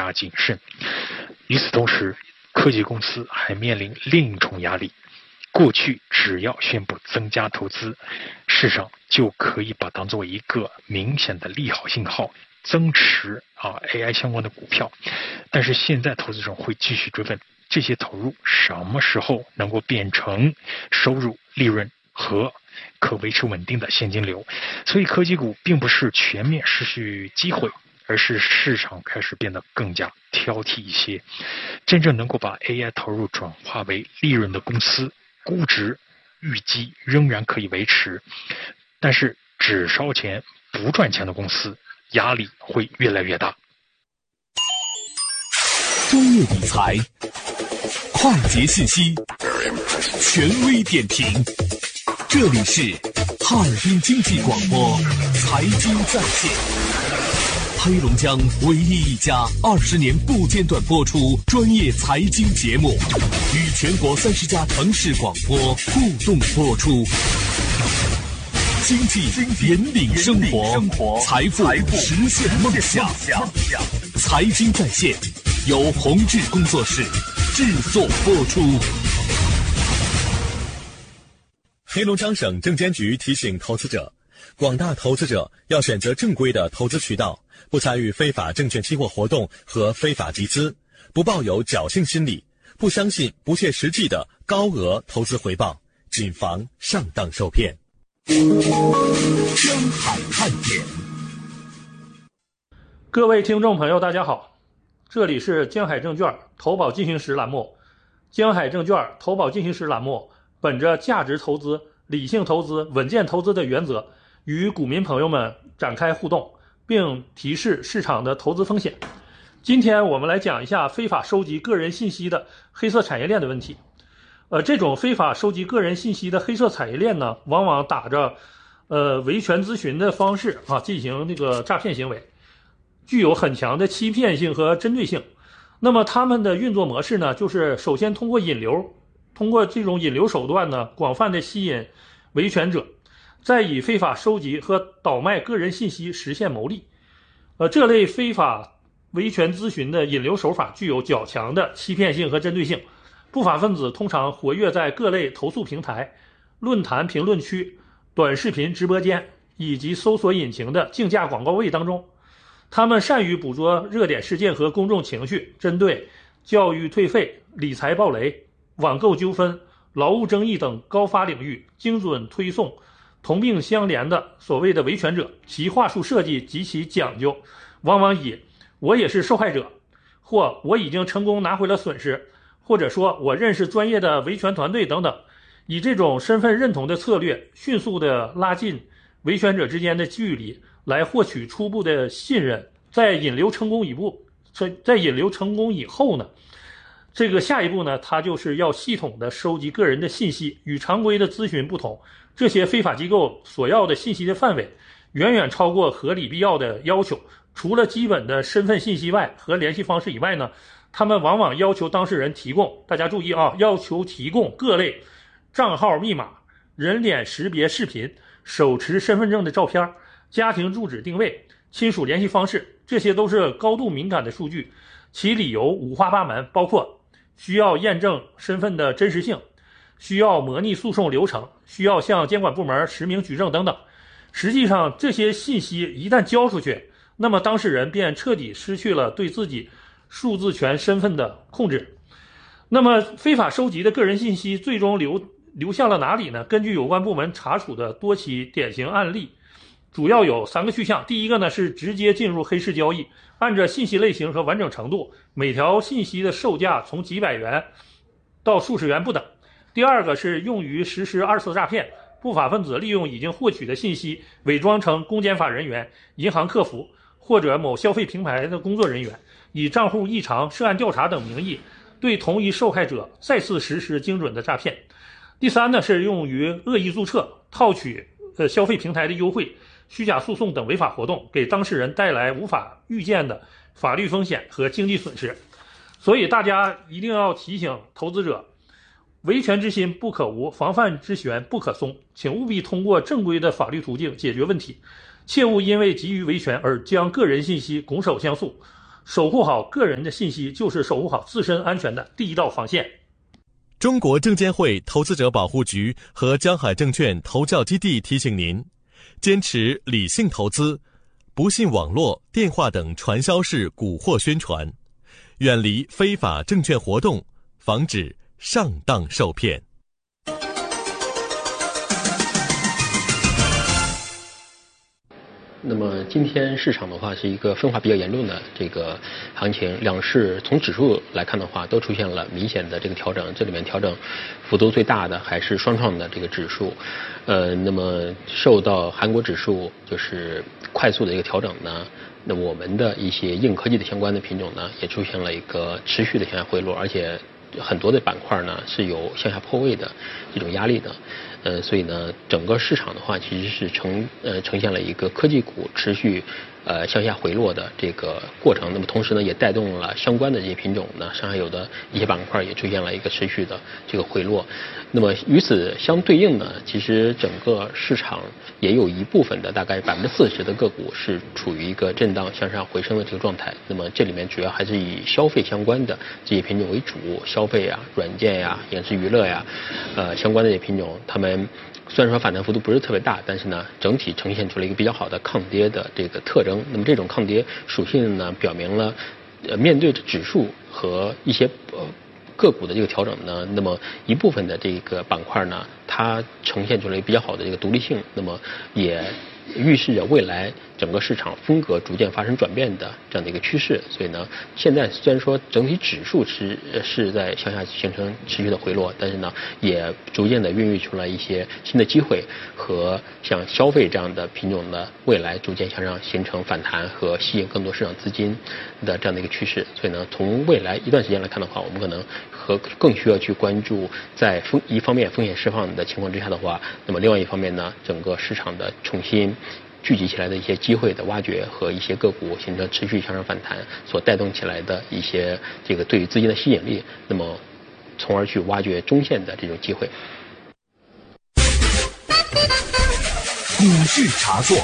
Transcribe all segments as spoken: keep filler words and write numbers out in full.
加谨慎。与此同时，科技公司还面临另一重压力。过去只要宣布增加投资，市场就可以把它当作一个明显的利好信号，增持啊 A I 相关的股票。但是现在投资者会继续追问，这些投入什么时候能够变成收入、利润和可维持稳定的现金流？所以科技股并不是全面失去机会，而是市场开始变得更加挑剔一些。真正能够把 A I 投入转化为利润的公司，估值预计仍然可以维持，但是只烧钱不赚钱的公司压力会越来越大。 专业理财，快捷信息，权威点评，这里是哈尔滨经济广播财经在线，黑龙江唯一一家二十年不间断播出专业财经节目，与全国三十家城市广播互动播出。经济引领生活，财富实现梦想。财经在线由宏志工作室制作播出。 黑龙江省证监局提醒投资者，广大投资者要选择正规的投资渠道，不参与非法证券期货活动和非法集资，不抱有侥幸心理，不相信不切实际的高额投资回报，谨防上当受骗。 江海看点， 各位听众朋友大家好，这里是江海证券投保进行时栏目。江海证券投保进行时栏目本着价值投资、理性投资、稳健投资的原则，与股民朋友们展开互动，并提示市场的投资风险。今天我们来讲一下非法收集个人信息的黑色产业链的问题。呃，这种非法收集个人信息的黑色产业链呢，往往打着呃维权咨询的方式啊进行这个诈骗行为，具有很强的欺骗性和针对性。那么他们的运作模式呢，就是首先通过引流，通过这种引流手段呢，广泛的吸引维权者，再以非法收集和倒卖个人信息实现牟利。呃，这类非法维权咨询的引流手法具有较强的欺骗性和针对性。不法分子通常活跃在各类投诉平台、论坛评论区、短视频直播间以及搜索引擎的竞价广告位当中。他们善于捕捉热点事件和公众情绪，针对教育退费、理财暴雷、网购纠纷、劳务争议等高发领域，精准推送同病相怜的所谓的维权者，其话术设计极其讲究，往往以我也是受害者，或我已经成功拿回了损失，或者说我认识专业的维权团队等等，以这种身份认同的策略，迅速的拉近维权者之间的距离，来获取初步的信任。在引流成功一步，在引流成功以后呢，这个下一步呢，它就是要系统的收集个人的信息。与常规的咨询不同，这些非法机构所要的信息的范围远远超过合理必要的要求。除了基本的身份信息外和联系方式以外呢，他们往往要求当事人提供，大家注意啊，要求提供各类账号密码、人脸识别视频、手持身份证的照片、家庭住址定位、亲属联系方式，这些都是高度敏感的数据，其理由五花八门，包括需要验证身份的真实性，需要模拟诉讼流程，需要向监管部门实名举证等等。实际上，这些信息一旦交出去，那么当事人便彻底失去了对自己数字权身份的控制。那么非法收集的个人信息最终流流向了哪里呢？根据有关部门查处的多起典型案例，主要有三个去向。第一个呢是直接进入黑市交易，按照信息类型和完整程度，每条信息的售价从几百元到数十元不等。第二个是用于实施二次诈骗，不法分子利用已经获取的信息，伪装成公检法人员、银行客服或者某消费平台的工作人员，以账户异常、涉案调查等名义，对同一受害者再次实施精准的诈骗。第三呢是用于恶意注册、套取呃消费平台的优惠、虚假诉讼等违法活动，给当事人带来无法预见的法律风险和经济损失。所以大家一定要提醒投资者，维权之心不可无，防范之弦不可松，请务必通过正规的法律途径解决问题，切勿因为急于维权而将个人信息拱手相诉。 守护好个人的信息就是守护好自身安全的第一道防线。 中国证监会投资者保护局和江海证券投教基地提醒您，坚持理性投资，不信网络、电话等传销式蛊惑宣传，远离非法证券活动，防止上当受骗。 那么今天市场的话是一个分化比较严重的这个行情，两市从指数来看的话都出现了明显的这个调整，这里面调整幅度最大的还是双创的这个指数，呃，那么受到韩国指数就是快速的一个调整呢，那我们的一些硬科技的相关的品种呢也出现了一个持续的向下回落，而且很多的板块呢是有向下破位的这种压力的。呃，所以呢，整个市场的话，其实是呈呃呈现了一个科技股持续呃向下回落的这个过程。那么同时呢，也带动了相关的这些品种呢，上海有的一些板块也出现了一个持续的这个回落。那么与此相对应呢，其实整个市场也有一部分的大概百分之四十的个股是处于一个震荡向上回升的这个状态。那么这里面主要还是以消费相关的这些品种为主，消费啊、软件呀、影视娱乐呀，呃相关的这些品种，它们虽然说反弹幅度不是特别大，但是呢，整体呈现出了一个比较好的抗跌的这个特征。那么这种抗跌属性呢，表明了，呃，面对着指数和一些呃个股的这个调整呢，那么一部分的这个板块呢，它呈现出了一个比较好的这个独立性，那么也预示着未来整个市场风格逐渐发生转变的这样的一个趋势。所以呢，现在虽然说整体指数是是在向下形成持续的回落，但是呢，也逐渐的孕育出来一些新的机会和像消费这样的品种的未来逐渐向上形成反弹和吸引更多市场资金的这样的一个趋势。所以呢，从未来一段时间来看的话，我们可能和更需要去关注在风一方面风险释放的情况之下的话，那么另外一方面呢，整个市场的重新聚集起来的一些机会的挖掘和一些个股形成持续向上反弹所带动起来的一些这个对于资金的吸引力，那么从而去挖掘中线的这种机会。 股市茶座。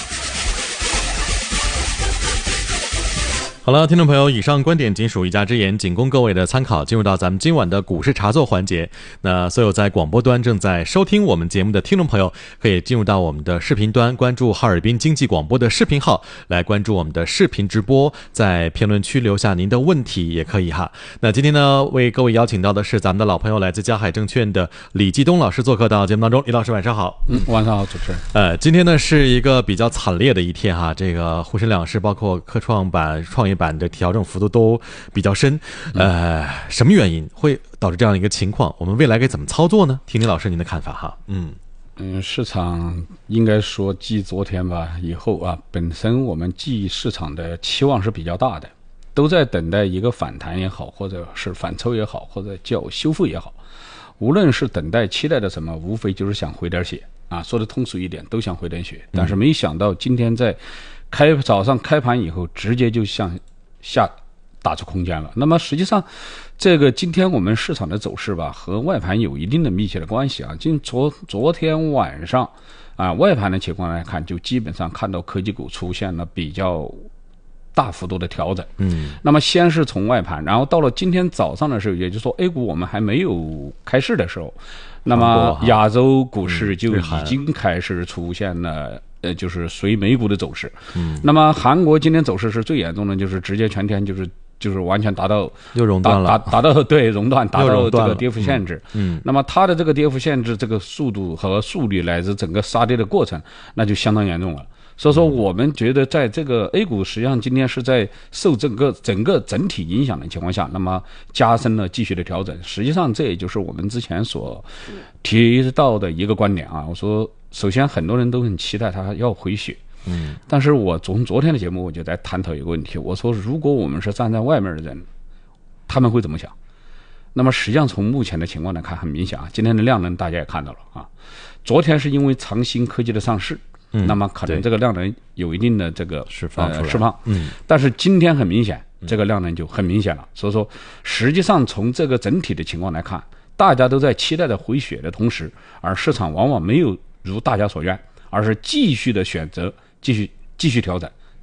好了，听众朋友，以上观点仅属一家之言，仅供各位的参考。进入到咱们今晚的股市茶座环节，那所有在广播端正在收听我们节目的听众朋友，可以进入到我们的视频端，关注哈尔滨经济广播的视频号，来关注我们的视频直播，在评论区留下您的问题也可以哈。那今天呢，为各位邀请到的是咱们的老朋友，来自江海证券的李继东老师做客到节目当中。李老师晚上好。 嗯，晚上好，主持人。 呃，今天呢是一个比较惨烈的一天哈，这个沪深两市包括科创板、创业板的调整幅度都比较深，呃，什么原因会导致这样一个情况？我们未来该怎么操作呢？听听老师您的看法哈。嗯嗯，市场应该说继昨天吧以后啊，本身我们继市场的期望是比较大的，都在等待一个反弹也好，或者是反抽也好，或者叫修复也好，无论是等待期待的什么，无非就是想回点血啊，说的通俗一点，都想回点血。但是没想到今天在开早上开盘以后，直接就向下打出空间了。那么实际上这个今天我们市场的走势吧，和外盘有一定的密切的关系啊。今昨昨天晚上啊，外盘的情况来看，就基本上看到科技股出现了比较大幅度的调整。嗯，那么先是从外盘，然后到了今天早上的时候，也就是说 A 股我们还没有开市的时候，那么亚洲股市就已经开始出现了呃，就是随美股的走势。嗯，那么韩国今天走势是最严重的，就是直接全天就是就是完全达到又熔断了， 达达到对熔断，达到这个跌幅限制。嗯，那么它的这个跌幅限制，这个速度和速率乃至整个杀跌的过程，那就相当严重了。所以说，我们觉得在这个 A 股实际上今天是在受整个整个整体影响的情况下，那么加深了继续的调整。实际上，这也就是我们之前所提到的一个观点啊。我说，首先很多人都很期待它要回血，嗯，但是我从昨天的节目我就在探讨一个问题，我说如果我们是站在外面的人，他们会怎么想？那么实际上从目前的情况来看，很明显啊，今天的量能大家也看到了啊，昨天是因为长鑫科技的上市。嗯，那么可能这个量能有一定的这个释放出来、 呃、释放，嗯，但是今天很明显，这个量能就很明显了。所以说，实际上从这个整体的情况来看，大家都在期待的回血的同时，而市场往往没有如大家所愿，而是继续的选择继续继续调整。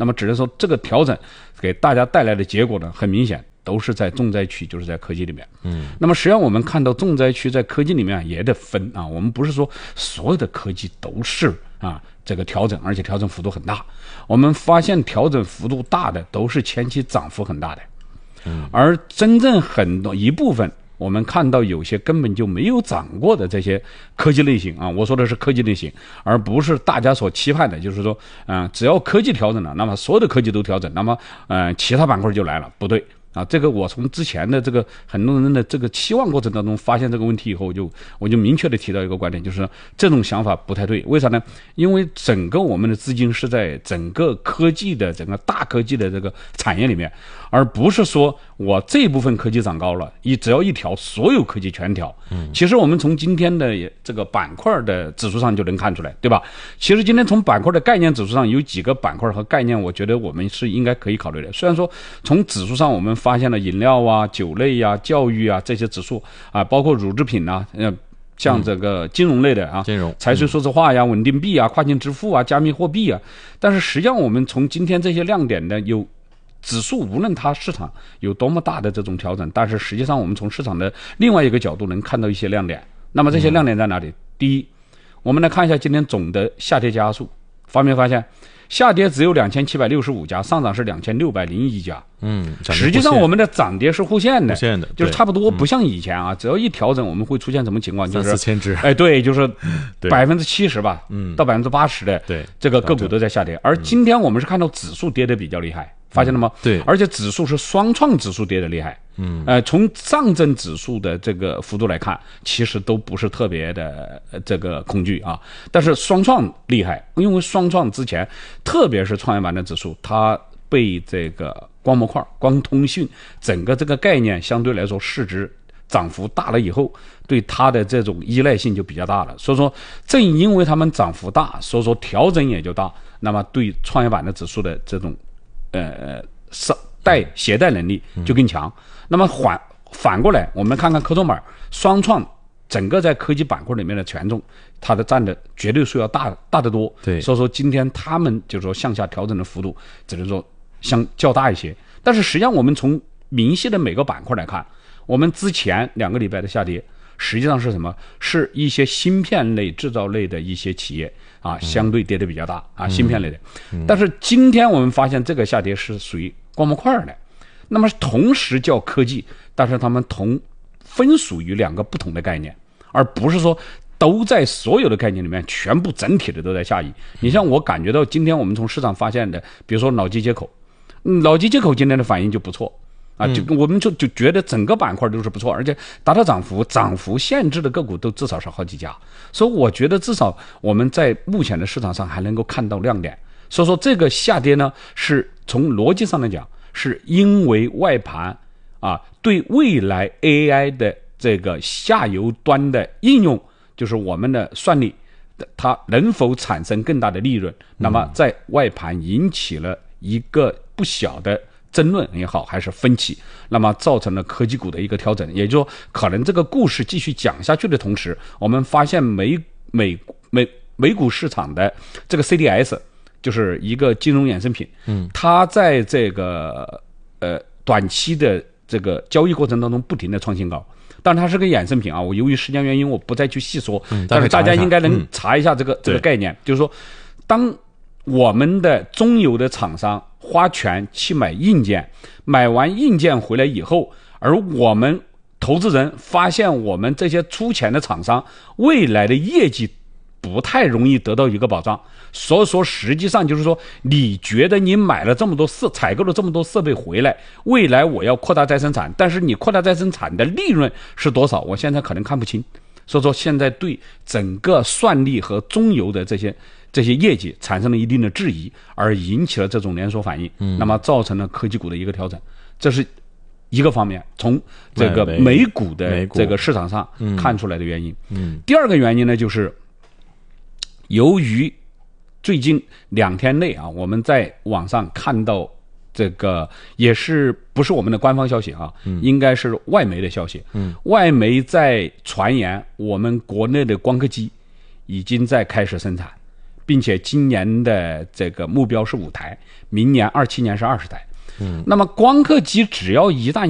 那么只能说这个调整给大家带来的结果呢，很明显都是在重灾区，就是在科技里面。嗯，那么实际上我们看到重灾区在科技里面也得分啊，我们不是说所有的科技都是啊这个调整，而且调整幅度很大。我们发现调整幅度大的都是前期涨幅很大的，嗯，而真正很多一部分我们看到有些根本就没有涨过的这些科技类型啊，我说的是科技类型，而不是大家所期盼的，就是说，嗯、呃，只要科技调整了，那么所有的科技都调整，那么，呃，其他板块就来了，不对。啊，这个我从之前的这个很多人的这个期望过程当中发现这个问题以后，我就我就明确的提到一个观点，就是这种想法不太对。为啥呢？因为整个我们的资金是在整个科技的整个大科技的这个产业里面，而不是说我这部分科技涨高了，一只要一调，所有科技全调。嗯，其实我们从今天的这个板块的指数上就能看出来，对吧？其实今天从板块的概念指数上有几个板块和概念，我觉得我们是应该可以考虑的。虽然说从指数上我们发现了饮料啊、酒类呀、啊、教育啊这些指数啊，包括乳制品啊，呃，像这个金融类的啊， 金融、 财税数字化呀、稳定币啊、跨境支付啊、加密货币啊，但是实际上我们从今天这些亮点的有指数，无论它市场有多么大的这种调整，但是实际上我们从市场的另外一个角度能看到一些亮点。那么这些亮点在哪里？嗯、第一，我们来看一下今天总的下跌家数，发没发现？下跌只有两千七百六十五家，上涨是两千六百零一家。 嗯， 实际上我们的涨跌是互现的， 互现的就是差不多，不像以前啊，嗯、只要一调整，我们会出现什么情况？就是三四千只， 哎，对，就是百分之七十吧，嗯，到百分之八十的， 对， 这个个股都在下跌。而今天我们是看到指数跌得比较厉害，发现了吗？ 对， 而且指数是双创指数跌得厉害。嗯，呃，从上证指数的这个幅度来看，其实都不是特别的、呃、这个恐惧啊。但是双创厉害，因为双创之前，特别是创业板的指数，它被这个光模块、光通讯整个这个概念相对来说市值涨幅大了以后，对它的这种依赖性就比较大了。所以说，正因为它们涨幅大，所以说调整也就大。那么对创业板的指数的这种呃上带携带能力就更强。嗯、那么反反过来，我们看看科创板双创整个在科技板块里面的权重，它的占的绝对数要大大得多。 对， 所以说今天他们就是说向下调整的幅度只能说相较大一些。但是实际上我们从明细的每个板块来看，我们之前两个礼拜的下跌，实际上是什么？是一些芯片类、制造类的一些企业啊，相对跌得比较大啊，芯片类的。嗯、但是今天我们发现这个下跌是属于光模块的，那么同时叫科技，但是它们同分属于两个不同的概念，而不是说都在所有的概念里面全部整体的都在下移。你像我感觉到今天我们从市场发现的，比如说脑机接口，嗯、脑机接口今天的反应就不错。啊，就我们就就觉得整个板块都是不错，而且达到涨幅，涨幅限制的个股都至少是好几家，所以我觉得至少我们在目前的市场上还能够看到亮点。所以说这个下跌呢，是从逻辑上来讲，是因为外盘啊对未来 A I 的这个下游端的应用，就是我们的算力，它能否产生更大的利润，那么在外盘引起了一个不小的争论也好，还是分歧，那么造成了科技股的一个调整。也就是说，可能这个故事继续讲下去的同时，我们发现美美美美股市场的这个 C D S 就是一个金融衍生品，嗯，它在这个呃短期的这个交易过程当中不停的创新高。但它是个衍生品啊，我由于时间原因我不再去细说，嗯、但是大家应该能查一下这个、嗯、这个概念，就是说，当我们的中游的厂商花钱去买硬件，买完硬件回来以后，而我们投资人发现我们这些出钱的厂商未来的业绩不太容易得到一个保障，所以说实际上就是说，你觉得你买了这么多设采购了这么多设备回来，未来我要扩大再生产，但是你扩大再生产的利润是多少，我现在可能看不清。所以说现在对整个算力和中游的这些这些业绩产生了一定的质疑，而引起了这种连锁反应，嗯、那么造成了科技股的一个调整，这是一个方面，从这个美股的这个市场上看出来的原因。嗯嗯、第二个原因呢，就是由于最近两天内啊，我们在网上看到这个也是不是我们的官方消息啊，嗯、应该是外媒的消息。嗯、外媒在传言我们国内的光刻机已经在开始生产。 并且今年的这个目标是五台，明年二七年是二十台。嗯，那么光刻机只要一旦